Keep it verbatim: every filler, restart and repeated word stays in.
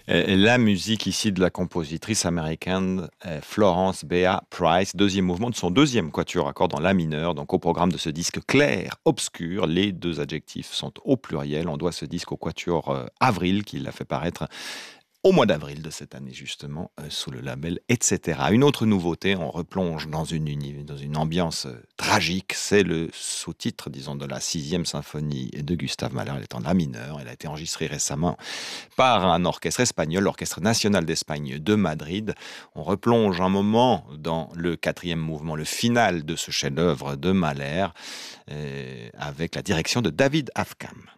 Euh, La musique ici de la compositrice américaine euh, Florence Bea Price, deuxième mouvement de son deuxième quatuor à cordes en la mineur, donc au programme de ce disque clair, obscur. Les deux adjectifs sont au pluriel. On doit ce disque au quatuor euh, Avril qui l'a fait paraître au mois d'avril de cette année, justement, euh, sous le label et cetera. Une autre nouveauté, on replonge dans une, uni- dans une ambiance euh, tragique, c'est le sous-titre, disons, de la sixième symphonie de Gustave Mahler. Elle est en la mineur, elle a été enregistrée récemment par un orchestre espagnol, l'Orchestre national d'Espagne de Madrid. On replonge un moment dans le quatrième mouvement, le final de ce chef-d'œuvre de Mahler, euh, avec la direction de David Afkam.